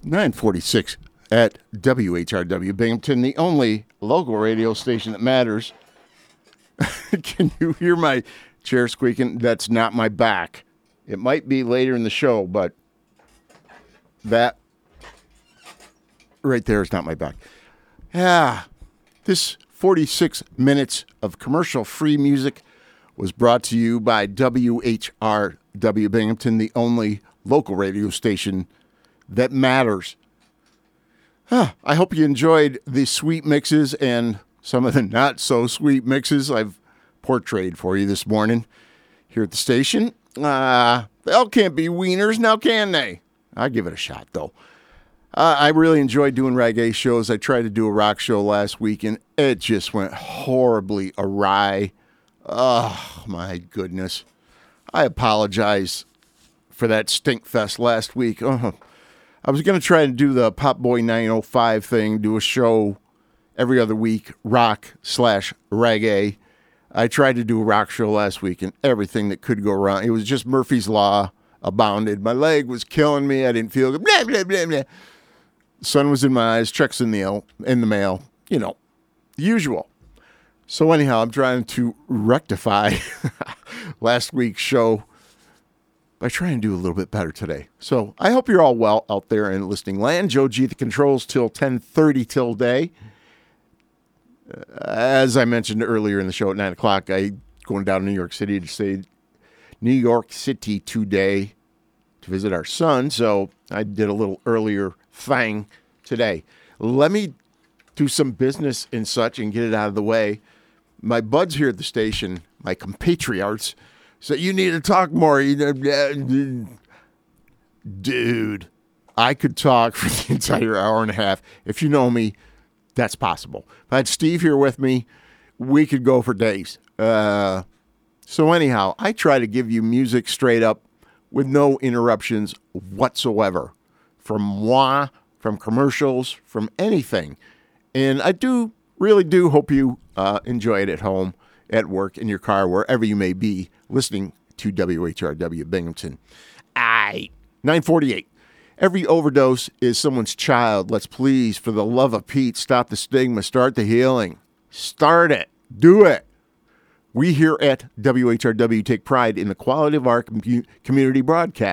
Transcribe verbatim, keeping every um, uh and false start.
nine forty-six at W H R W Binghamton, the only local radio station that matters. Can you hear my chair squeaking? That's not my back. It might be later in the show, but that right there is not my back. Yeah, this forty-six minutes of commercial-free music was brought to you by W H R W Binghamton, the only local radio station that matters. Huh, I hope you enjoyed the sweet mixes and some of the not-so-sweet mixes I've portrayed for you this morning here at the station. Uh, they all can't be wieners now, can they? I'll give it a shot, though. Uh, I really enjoyed doing reggae shows. I tried to do a rock show last week, and it just went horribly awry. Oh, my goodness. I apologize for that stink fest last week. Oh, I was going to try to do the Pop Boy nine oh five thing, do a show every other week, rock slash reggae. I tried to do a rock show last week, and everything that could go wrong. It was just Murphy's Law abounded. My leg was killing me. I didn't feel good. Blah, blah, blah, blah. Sun was in my eyes, checks in the, in the mail, you know, the usual. So anyhow, I'm trying to rectify last week's show by trying to do a little bit better today. So I hope you're all well out there in listening land. Joe G, the controls till ten thirty till day. As I mentioned earlier in the show at nine o'clock, I'm going down to New York City to say New York City today to visit our son. So I did a little earlier thing today. Let me do some business and such and get it out of the way. My buds here at the station, my compatriots, said, you need to talk more. Dude, I could talk for the entire hour and a half. If you know me, that's possible. If I had Steve here with me, we could go for days. Uh, so anyhow, I try to give you music straight up with no interruptions whatsoever. From moi, from commercials, from anything. And I do, really do hope you uh, enjoy it at home, at work, in your car, wherever you may be, listening to W H R W Binghamton. Aye. nine forty-eight. Every overdose is someone's child. Let's please, for the love of Pete, stop the stigma, start the healing. Start it. Do it. We here at W H R W take pride in the quality of our com- community broadcast.